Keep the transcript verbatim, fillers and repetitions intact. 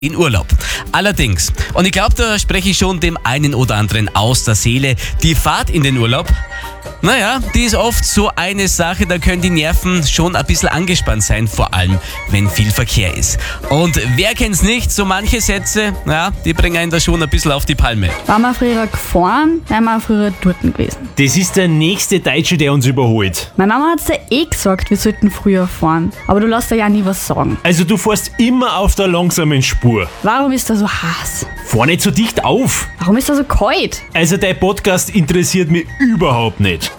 in Urlaub. Allerdings, und ich glaube, da spreche ich schon dem einen oder anderen aus der Seele, die Fahrt in den Urlaub, naja, die ist oft so eine Sache, da können die Nerven schon ein bisschen angespannt sein, vor allem, wenn viel Verkehr ist. Und wer kennt's nicht, so manche Sätze, ja, die bringen einen da schon ein bisschen auf die Palme. Waren wir früher gefahren, wären wir auch früher dort gewesen. Das ist der nächste Deutsche, der uns überholt. Meine Mama hat's ja eh gesagt, wir sollten früher fahren. Aber du lässt dir ja nie was sagen. Also du fährst immer auf der langsamen Spur. Warum ist er so heiß? Fahr nicht so dicht auf. Warum ist er so kalt? Also dein Podcast interessiert mich überhaupt nicht.